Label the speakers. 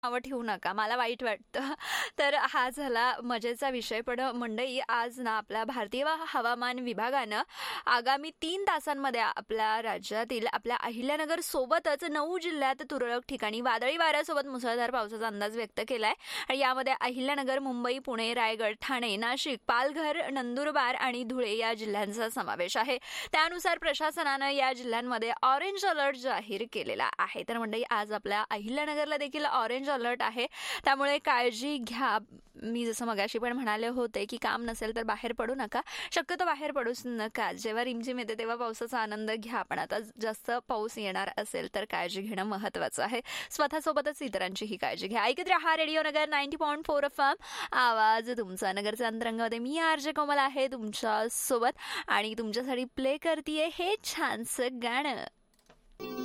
Speaker 1: नावं ठेवू नका, मला वाईट वाटतं. तर हा झाला मजेचा विषय. पण मंडळी, आज ना आपल्या भारतीय हवामान विभागानं आगामी 3 तासांमध्ये आपल्या राज्यातील आपल्या अहिल्यानगर सोबतच 9 जिल्ह्यात तुरळक ठिकाणी वादळी वाऱ्यासोबत मुसळधार पावसाचा अंदाज व्यक्त केलाय. आणि यामध्ये अहिल्यानगर, मुंबई, पुणे, रायगड, ठाणे, नाशिक, पालघर, नंदुरबार आणि धुळे या जिल्ह्यांचा समावेश आहे. त्यानुसार प्रशासनानं या जिल्ह्यांमध्ये ऑरेंज अलर्ट जाहीर केलेला आहे. तर मंडळी, आज आपल्या अहिल्यानगरला देखील ऑरेंज अलर्ट आहे, त्यामुळे काळजी घ्या. मी जसं मगाशी पण म्हणाले होते की काम नसेल तर बाहेर पडू नका, शक्यतो बाहेर पडूच नका. जेव्हा रिमझिम येते तेव्हा पावसाचा आनंद घ्या, पण आता जास्त पाऊस येणार असेल तर काळजी घेणं महत्त्वाचं आहे. स्वतःसोबतच इतरांचीही काळजी घ्या. ऐकत रहा रेडिओ नगर 90.4 FM, आवाज तुमचा. नगरच्या अंतरंगामध्ये मी आरजे कोमल आहे तुमच्या सोबत आणि तुमच्यासाठी प्ले करतीये हे छानसं गाणं.